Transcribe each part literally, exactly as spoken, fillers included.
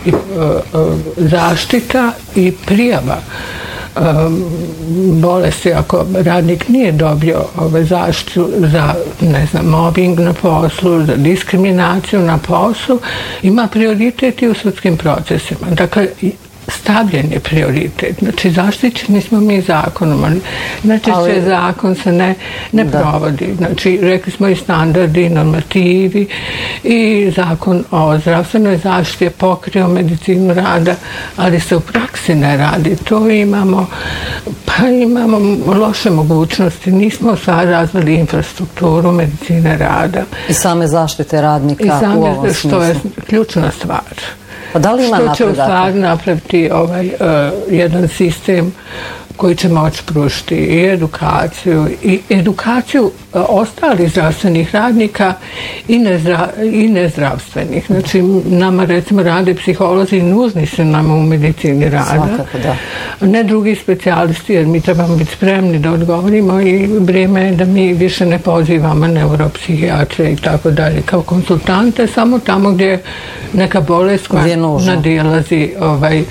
i zaštita i prijava bolesti ako radnik nije dobio zaštitu za, ne znam, mobbing na poslu, za diskriminaciju na poslu, ima prioritet i u sudskim procesima. Dakle, stavljen je prioritet. Znači, zaštićeni smo mi zakonom, ali znači ali, se zakon se ne, ne provodi. Znači, rekli smo i standardi, i normativi, i zakon o zdravstvenoj zaštiti je pokrio medicinu rada, ali se u praksi ne radi. To imamo, pa imamo loše mogućnosti. Nismo sad razvili infrastrukturu medicine rada. I same zaštite radnika I same, u ovom smislu. Što je ključna stvar. Pa da li ima što će u napredaka? stvari napraviti ovaj, uh, jedan sistem koji će moći pružiti i edukaciju, i edukaciju uh, ostalih zdravstvenih radnika i, nezdra, i nezdravstvenih. Znači, nama recimo rade psiholozi i nužni su nam u medicini rada. Svakako, da. Ne drugi specijalisti, jer mi trebamo biti spremni da odgovorimo i vrijeme je da mi više ne pozivamo neuropsihijatre i tako dalje kao konsultante, samo tamo gdje je neka bolest koja nadilazi ovaj,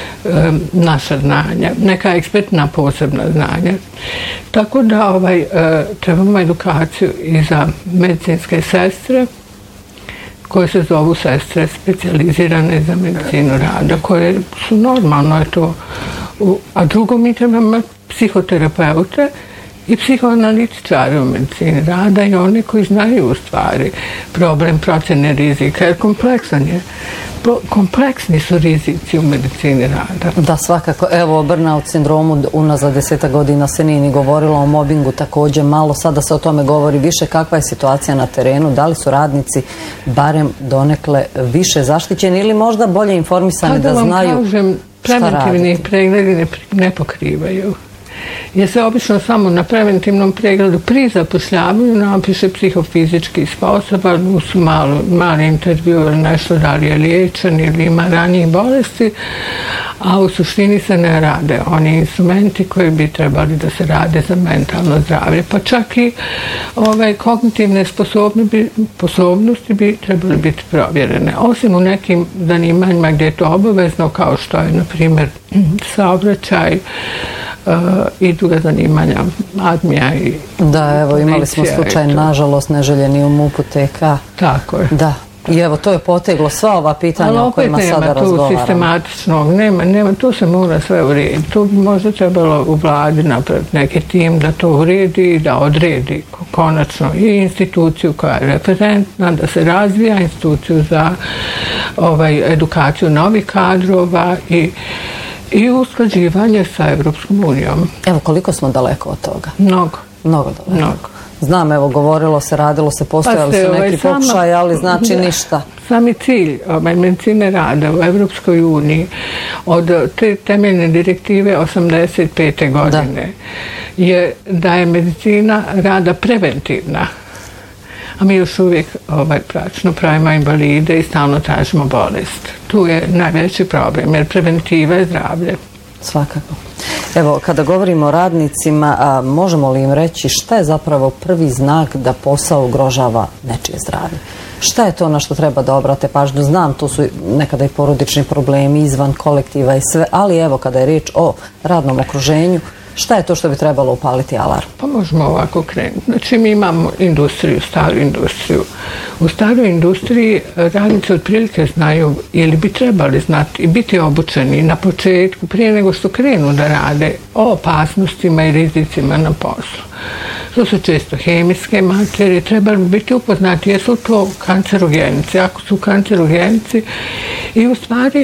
naša znanja, neka ekspertna posebna znanja. Tako da ovaj, trebamo edukaciju i za medicinske sestre, koje se zovu sestre specijalizirane za medicinu rada, koje su normalno je to. A drugo, mi trebamo psihoterapeute i psihoanalitičare u medicini rada i one koji znaju u stvari problem procjene rizika, jer kompleksan je. Kompleksni su rizici u medicini rada. Da, svakako. Evo, o burnout sindromu unazad desetak godina se nije ni govorilo, o mobingu također malo. Sada se o tome govori više. Kakva je situacija na terenu? Da li su radnici barem donekle više zaštićeni ili možda bolje informisani da znaju šta raditi? Da vam kažem, preventivni pregledi ne, ne pokrivaju. Jer se obično samo na preventivnom pregledu pri zapošljavanju napiše psihofizički sposoban, uz malo, mali intervju nešto da li je liječen ili ima ranijih bolesti, a u suštini se ne rade oni instrumenti koji bi trebali da se rade za mentalno zdravlje. Pa čak i ovaj, kognitivne sposobnosti bi trebali biti provjerene. Osim u nekim zanimanjima gdje je to obavezno, kao što je, na primjer, saobraćaj, Uh, i druga zanimanja, admija i da, evo, imali smo slučaj, nažalost, neželjeni u MUP-u T K. Tako je. Da. I evo, to je poteglo sva ova pitanja o kojima sada razgovaramo. Ali opet nema tu sistematičnog, nema, nema, tu se mora sve urediti. Tu bi možda trebalo u vladi napraviti neki tim da to uredi i da odredi konačno i instituciju koja je referentna, da se razvija instituciju za ovaj, edukaciju novih kadrova i i usklađivanje sa Evropskom unijom. Evo, koliko smo daleko od toga? Mnogo. Mnogo daleko. Mnogo. Znam, evo, govorilo se, radilo se, postojali su neki pokušaj, ali znači ništa. Sami cilj ovaj, medicine rada u Evropskoj uniji od te temeljne direktive osamdeset pete godine da. je da je medicina rada preventivna. A mi još uvijek ovaj, pračno pravimo invalide i stalno tražimo bolest. Tu je najveći problem, jer preventiva je zdravlje. Svakako. Evo, kada govorimo o radnicima, a možemo li im reći šta je zapravo prvi znak da posao ugrožava nečije zdravlje? Šta je to na što treba da obrate pažnju? Znam, tu su nekada i porodični problemi izvan kolektiva i sve, ali evo, kada je riječ o radnom okruženju, šta je to što bi trebalo upaliti alarm? Pa možemo ovako krenuti. Znači, mi imamo industriju, staru industriju. U staroj industriji radnici otprilike znaju ili bi trebali znati i biti obučeni na početku, prije nego što krenu da rade, o opasnostima i rizicima na poslu. To su često hemijske materije, trebali bi biti upoznati jesu to kancerogenici. Ako su kancerogenici i u stvari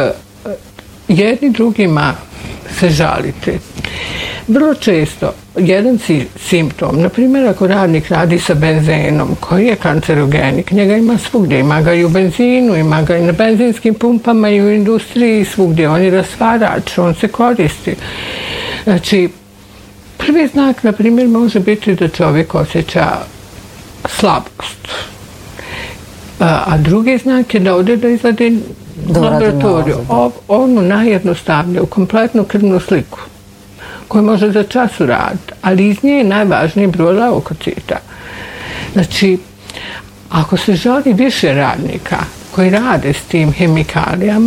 jedni drugima se žalite. Vrlo često jedan simptom, na primjer ako radnik radi sa benzenom koji je kancerogenik, njega ima svugdje, ima ga i u benzinu, ima ga i na benzinskim pumpama i u industriji, svugdje, on je rastvarač, on se koristi. Znači, prvi znak, na primjer, može biti da čovjek osjeća slabost. A drugi znak je da ode da izvadi laboratoriju. Onu najjednostavnije, u kompletnu krvnu sliku, koju može za čas uraditi, ali iz nje je najvažniji broj leukocita. Znači, ako se želi više radnika koji rade s tim hemikalijama,